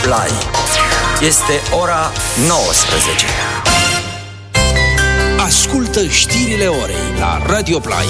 Play. Este ora 19. Ascultă știrile orei la Radio Play.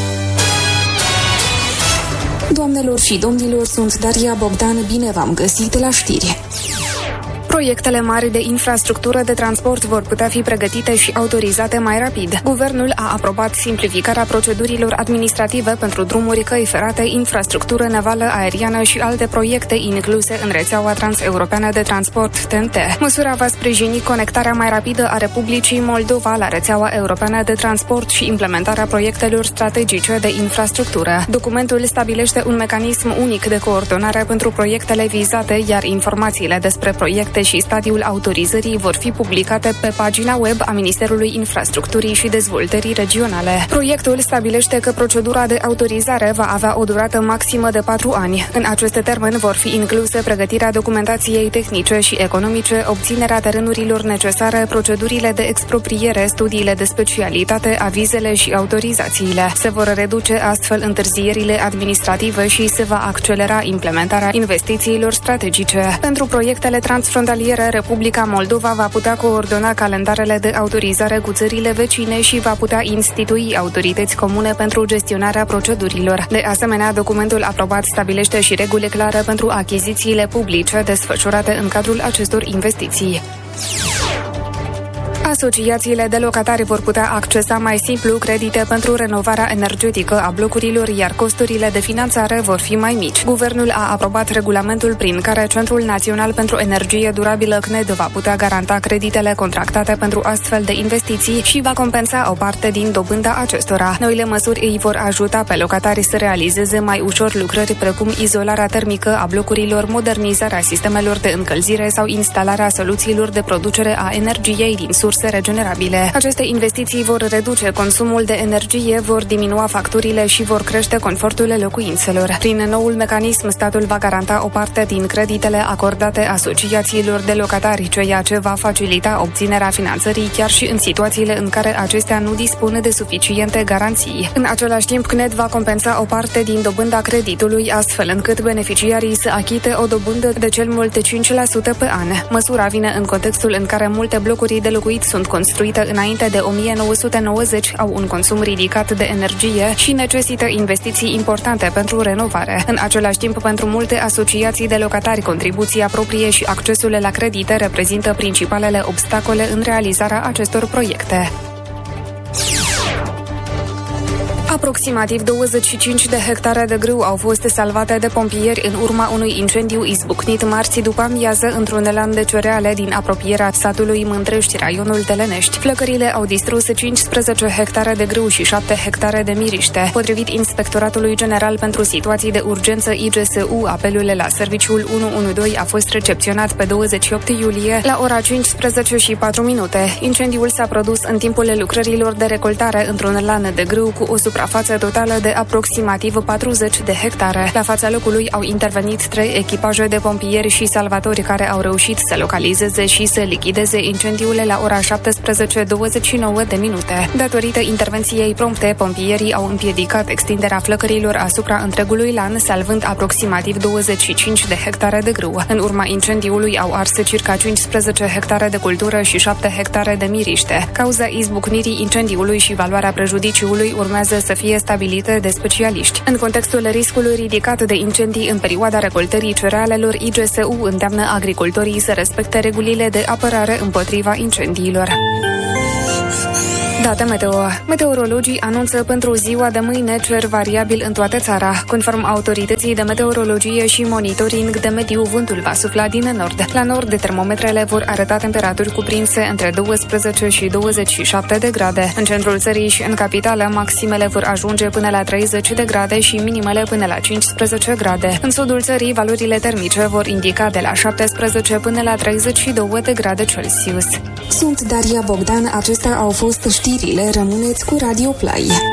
Doamnelor și domnilor, sunt Daria Bogdan, bine v-am găsit la știri. Proiectele mari de infrastructură de transport vor putea fi pregătite și autorizate mai rapid. Guvernul a aprobat simplificarea procedurilor administrative pentru drumuri, căi ferate, infrastructură navală, aeriană și alte proiecte incluse în rețeaua transeuropeană de transport TEN-T. Măsura va sprijini conectarea mai rapidă a Republicii Moldova la rețeaua europeană de transport și implementarea proiectelor strategice de infrastructură. Documentul stabilește un mecanism unic de coordonare pentru proiectele vizate, iar informațiile despre proiecte și stadiul autorizării vor fi publicate pe pagina web a Ministerului Infrastructurii și Dezvoltării Regionale. Proiectul stabilește că procedura de autorizare va avea o durată maximă de 4 ani. În aceste termeni vor fi incluse pregătirea documentației tehnice și economice, obținerea terenurilor necesare, procedurile de expropriere, studiile de specialitate, avizele și autorizațiile. Se vor reduce astfel întârzierile administrative și se va accelera implementarea investițiilor strategice. Pentru proiectele transfrontaliere, Republica Moldova va putea coordona calendarele de autorizare cu țările vecine și va putea institui autorități comune pentru gestionarea procedurilor. De asemenea, documentul aprobat stabilește și reguli clare pentru achizițiile publice desfășurate în cadrul acestor investiții. Asociațiile de locatari vor putea accesa mai simplu credite pentru renovarea energetică a blocurilor, iar costurile de finanțare vor fi mai mici. Guvernul a aprobat regulamentul prin care Centrul Național pentru Energie Durabilă CNED va putea garanta creditele contractate pentru astfel de investiții și va compensa o parte din dobânda acestora. Noile măsuri îi vor ajuta pe locatari să realizeze mai ușor lucrări precum izolarea termică a blocurilor, modernizarea sistemelor de încălzire sau instalarea soluțiilor de producere a energiei din surse regenerabile. Aceste investiții vor reduce consumul de energie, vor diminua facturile și vor crește confortul locuințelor. Prin noul mecanism, statul va garanta o parte din creditele acordate asociațiilor de locatari, ceea ce va facilita obținerea finanțării chiar și în situațiile în care acestea nu dispun de suficiente garanții. În același timp, CNED va compensa o parte din dobânda creditului, astfel încât beneficiarii să achite o dobândă de cel mult 5% pe an. Măsura vine în contextul în care multe blocuri de locuit sunt construite înainte de 1990, au un consum ridicat de energie și necesită investiții importante pentru renovare. În același timp, pentru multe asociații de locatari, contribuția proprie și accesul la credite reprezintă principalele obstacole în realizarea acestor proiecte. Aproximativ 25 de hectare de grâu au fost salvate de pompieri în urma unui incendiu izbucnit marți după amiază într-un lan de cereale din apropierea satului Mândrești, raionul Telenești. Flăcările au distrus 15 hectare de grâu și 7 hectare de miriște. Potrivit Inspectoratului General pentru Situații de Urgență IGSU, apelul la serviciul 112 a fost recepționat pe 28 iulie la ora 15:04. Incendiul s-a produs în timpul lucrărilor de recoltare într-un lan de grâu cu o suprafață totală de aproximativ 40 de hectare. La fața locului au intervenit 3 echipaje de pompieri și salvatori care au reușit să localizeze și să lichideze incendiul la ora 17:29. Datorită intervenției prompte, pompierii au împiedicat extinderea flăcărilor asupra întregului lan, salvând aproximativ 25 de hectare de grâu. În urma incendiului au ars circa 15 hectare de cultură și 7 hectare de miriște. Cauza izbucnirii incendiului și valoarea prejudiciului urmează să fie stabilite de specialiști. În contextul riscului ridicat de incendii în perioada recoltării cerealelor, IGSU îndeamnă agricultorii să respecte regulile de apărare împotriva incendiilor. Date meteo. Meteorologii anunță pentru ziua de mâine cer variabil în toată țara. Conform autorității de meteorologie și monitoring de mediu, vântul va sufla din nord. La nord, termometrele vor arăta temperaturi cuprinse între 12 și 27 de grade. În centrul țării și în capitală, maximele vor ajunge până la 30 de grade și minimele până la 15 grade. În sudul țării, valorile termice vor indica de la 17 până la 32 de grade Celsius. Sunt Daria Bogdan, acestea au fost știrile, rămâneți cu Radio Play.